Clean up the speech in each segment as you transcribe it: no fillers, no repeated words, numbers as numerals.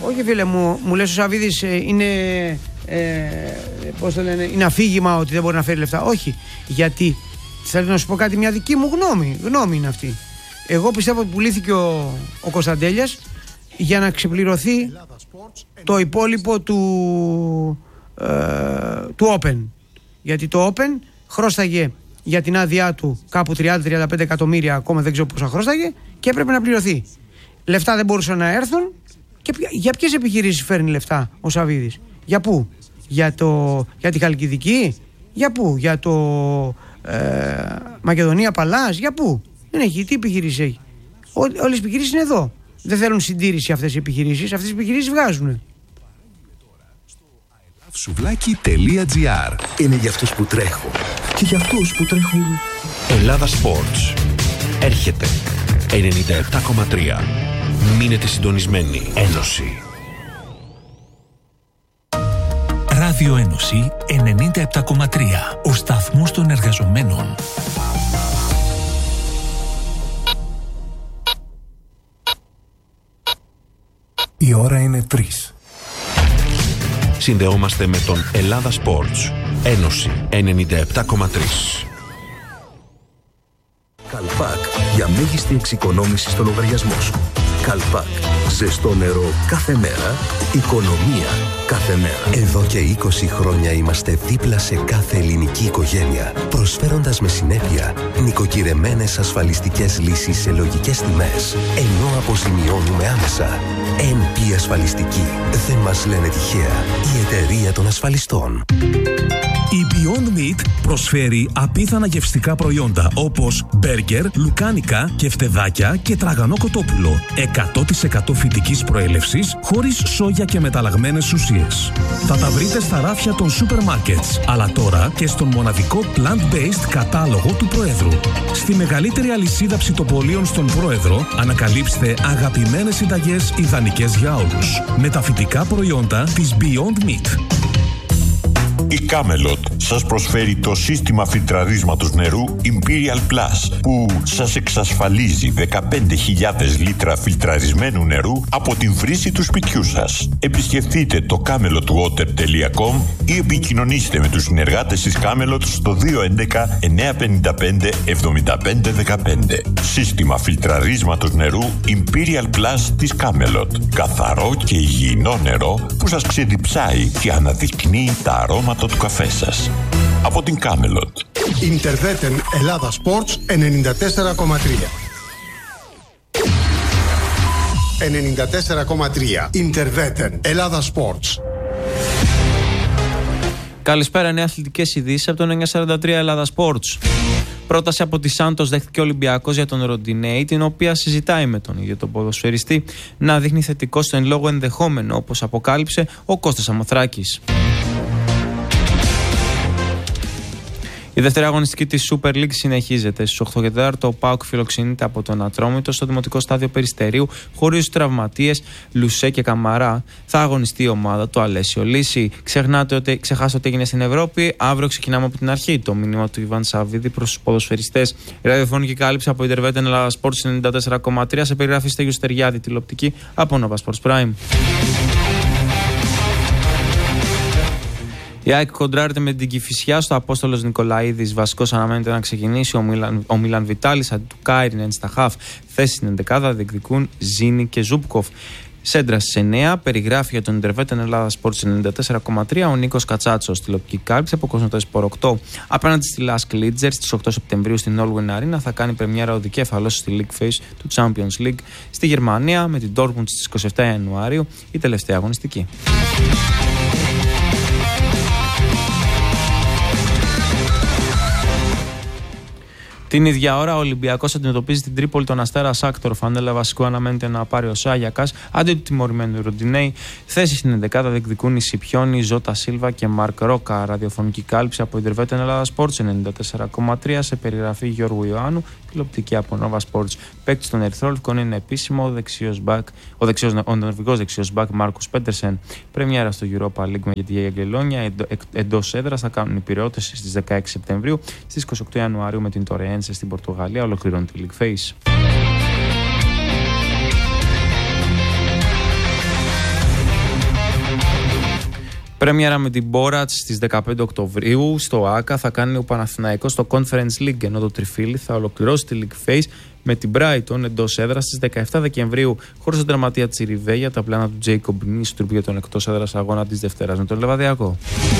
Όχι φίλε μου λες ο Σαββίδης είναι πώς το λένε, είναι αφήγημα ότι δεν μπορεί να φέρει λεφτά. Όχι, γιατί θέλω να σου πω κάτι, μια δική μου γνώμη είναι αυτή. Εγώ πιστεύω ότι πουλήθηκε ο Κωνσταντέλιας για να ξεπληρωθεί το υπόλοιπο του Open. Γιατί το Open χρώσταγε για την άδειά του κάπου 30-35 εκατομμύρια, ακόμα δεν ξέρω πόσα χρώσταγε, και έπρεπε να πληρωθεί. Λεφτά δεν μπορούσαν να έρθουν. Και για ποιες επιχειρήσεις φέρνει λεφτά ο Σαββίδης? Για πού? Για τη Χαλκιδική? Για πού? Για το Μακεδονία Παλάς? Για πού? Δεν έχει. Τι επιχειρήσεις έχει? Όλες οι επιχειρήσεις είναι εδώ. Δεν θέλουν συντήρηση αυτές οι επιχειρήσεις. Αυτές οι επιχειρήσεις βγάζουν. Σουβλάκι.gr. Είναι για αυτούς που τρέχουν και για αυτούς που τρέχουν. Ελλάδα Sports. Έρχεται 97,3. Μείνετε συντονισμένοι. Ένωση. Ράδιο Ένωση 97,3. Ο σταθμός των εργαζομένων. Η ώρα είναι 3. Συνδεόμαστε με τον Ελλάδα Sports. Ένωση 97,3. Καλπάκ, για μέγιστη εξοικονόμηση στο λογαριασμό σου. Καλπάκ, ζεστό νερό κάθε μέρα, οικονομία κάθε μέρα. Εδώ και 20 χρόνια είμαστε δίπλα σε κάθε ελληνική οικογένεια, προσφέροντας με συνέπεια νοικοκυρεμένες ασφαλιστικές λύσεις σε λογικές τιμές, ενώ αποζημιώνουμε άμεσα. NP Ασφαλιστική. Δεν μας λένε τυχαία. Η εταιρεία των ασφαλιστών. Η Beyond Meat προσφέρει απίθανα γευστικά προϊόντα όπως μπέργκερ, λουκάνικα, κεφτεδάκια και τραγανό κοτόπουλο. 100% φυτικής προέλευσης, χωρίς σόγια και μεταλλαγμένες ουσίες. Θα τα βρείτε στα ράφια των σούπερ μάρκετς, αλλά τώρα και στον μοναδικό plant-based κατάλογο του Προέδρου. Στη μεγαλύτερη αλυσίδα ψητοπολίων στον Πρόεδρο ανακαλύψτε αγαπημένες συνταγές ιδανικές για όλους. Με τα φυτικά προϊόντα της Beyond Meat. Η Camelot σας προσφέρει το σύστημα φιλτραρίσματος νερού Imperial Plus, που σας εξασφαλίζει 15.000 λίτρα φιλτραρισμένου νερού από την βρύση του σπιτιού σας. Επισκεφτείτε το camelotwater.com ή επικοινωνήστε με τους συνεργάτες της Camelot στο 211 955 7515. Σύστημα φιλτραρίσματος νερού Imperial Plus της Camelot. Καθαρό και υγιεινό νερό που σας ξεδιψάει και αναδεικνύει τα αρώματα του καφέ σας. Από την Camelot. Interveten Ελλάδα Sports 94,3. 94,3. Interveten Ελλάδα Sports. Καλησπέρα, νέα αθλητικές ειδήσεις από το 943 Ελλάδα Sports. Πρόταση από τη Σάντος δέχτηκε ο Ολυμπιακός για τον Ροντινέη, την οποία συζητάει με τον ίδιο τον ποδοσφαιριστή να δείχνει θετικό στο εν λόγω ενδεχόμενο, όπως αποκάλυψε ο Κώστας Αμοθράκης. Η δεύτερη αγωνιστική της Super League συνεχίζεται. Στις 8 και 4 ο ΠΑΟΚ φιλοξενείται από τον Ατρόμητο στο Δημοτικό Στάδιο Περιστερίου, χωρίς τους τραυματίες Λουσέ και Καμαρά. Θα αγωνιστεί η ομάδα του Αλέσιο Λύση. Ξεχάσετε ότι έγινε στην Ευρώπη. Αύριο ξεκινάμε από την αρχή. Το μήνυμα του Ιβάν Σαββίδη προς τους ποδοσφαιριστές. Η ραδιοφωνική κάλυψη από Interveten Ελλάδα Sports 94,3 σε περιγράφη Στέγιου Στεριάδη, τηλεοπτική από Nova Sports Prime. Η ΑΕΚ κοντράρεται με την Κηφισιά στο Απόστολος Νικολαίδης. Βασικός αναμένεται να ξεκινήσει ο Μίλαν Βιτάλης αντί του Κάιρινεν στα χαφ. Θέση στην 11 διεκδικούν Ζίνη και Ζούπκοφ. Σέντρα στις 9, περιγράφει για τον Interveten Ελλάδα Sports 94,3 ο Νίκος Κατσάτσος. Τηλεοπτική κάλυψη από Κοσμοτέ Σπορ 8. Απέναντι στη Lask Leaders στις 8 Σεπτεμβρίου στην Allwyn Arena θα κάνει πρεμιέρα ο δικέφαλος στη League Phase του Champions League στη Γερμανία με την Dortmund στις 27 Ιανουαρίου, η τελευταία αγωνιστική. Την ίδια ώρα, ο Ολυμπιακός αντιμετωπίζει την Τρίπολη των Αστέρα Σάκτορ. Φανέλα βασικού αναμένεται να πάρει ο Σάγιακας αντί του τιμωρημένου Ροντινέη. Θέση στην 11 διεκδικούν οι Σιπιόνι, Ζώτα Σίλβα και Μαρκ Ρόκα. Ραδιοφωνική κάλυψη από Interveten Ελλάδα Sports 94,3 σε περιγραφή Γιώργου Ιωάννου. Τηλεοπτική από Nova Sports. Παίκτης των Ερυθρόλευκων είναι επίσημο ο νορβηγός δεξιός μπακ Μάρκους Πέντερσεν. Πρεμιέρα στο Europa League με τη Αγγελόνια. Εντός έδρας θα κάνουν οι Πειραιώτες στις 16 Σεπτεμβρίου. Στις 28 Ιανουαρίου με την Τορεένσε στην Πορτογαλία ολοκληρώνει τη League Phase. Πρέμιερα με την Μπόρατς στις 15 Οκτωβρίου στο ΆΚΑ θα κάνει ο Παναθηναϊκός στο Conference League, ενώ το τριφύλι θα ολοκληρώσει τη League Phase με την Brighton εντός έδρας στις 17 Δεκεμβρίου, χωρίς τον τερματία Τσιριβέ για τα πλάνα του Τζέικομπ Νίστουρμπ για τον εκτός έδρας αγώνα της Δευτέρας με τον Λεβαδιακό.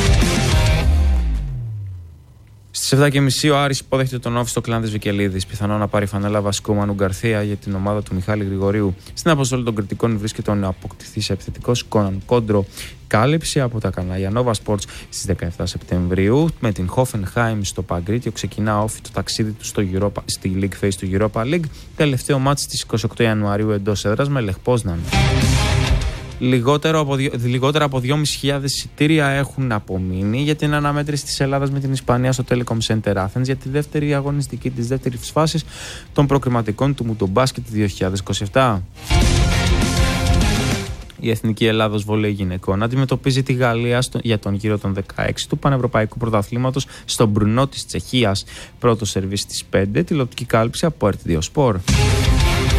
Στις 7.30 ο Άρης υπόδεχεται τον Όφη στο Κλάνδης Βικελίδης. Πιθανό να πάρει φανέλα βασικού Μανου Γκαρθία για την ομάδα του Μιχάλη Γρηγορίου. Στην αποστολή των κριτικών βρίσκεται ο νεοαποκτηθής επιθετικός Κόναν Κόντρο. Κάλυψη από τα κανάλια Nova Sports στις 17 Σεπτεμβρίου. Με την Hoffenheim στο Παγκρίτιο ξεκινά Όφη το ταξίδι του στη League Phase του Europa League. Τελευταίο μάτς στις 28 Ιανουαρίου εντός έδρας με Λεχ Πόσναν. Λιγότερα από 2.500 εισιτήρια έχουν απομείνει για την αναμέτρηση της Ελλάδας με την Ισπανία στο Telecom Center Athens για τη δεύτερη αγωνιστική της δεύτερης φάσης των προκριματικών του Μουντομπάσκετ 2027. Η Εθνική Ελλάδος Βολέι Γυναικών αντιμετωπίζει τη Γαλλία για τον γύρο των 16 του Πανευρωπαϊκού Πρωταθλήματος στο Μπρουνό της Τσεχίας. Πρώτο σερβίς στις 5, τηλεοπτική κάλυψη από RTL Sport.